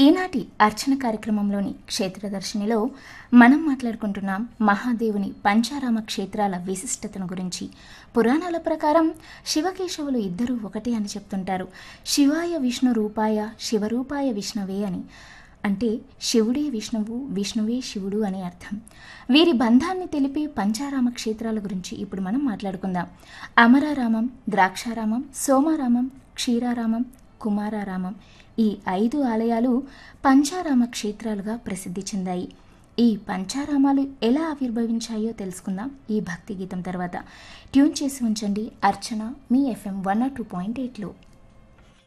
ఈనాటి అర్చన కార్యక్రమంలోని క్షేత్రదర్శినిలో మనం మాట్లాడుకుంటున్నాం మహాదేవుని పంచారామ క్షేత్రాల విశిష్టతను గురించి. పురాణాల ప్రకారం శివకేశవులు ఇద్దరూ ఒకటే అని చెప్తుంటారు. శివాయ విష్ణు రూపాయ శివరూపాయ విష్ణవే అని, అంటే శివుడే విష్ణువు, విష్ణువే శివుడు అని అర్థం. వీరి బంధాన్ని తెలిపే పంచారామ క్షేత్రాల గురించి ఇప్పుడు మనం మాట్లాడుకుందాం. అమరారామం, ద్రాక్షారామం, సోమారామం, క్షీరారామం, కుమారారామం, ఈ 5 ఆలయాలు పంచారామ క్షేత్రాలుగా ప్రసిద్ధి చెందాయి. ఈ పంచారామాలు ఎలా ఆవిర్భవించాయో తెలుసుకుందాం ఈ భక్తి గీతం తర్వాత. ట్యూన్ చేసి ఉంచండి అర్చన మీ FM 102.8లో.